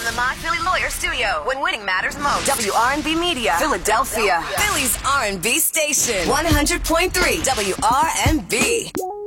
from the My Philly Lawyer Studio, when winning matters most. WRNB Media, Philadelphia. Philly's R&B station. 100.3 WRNB.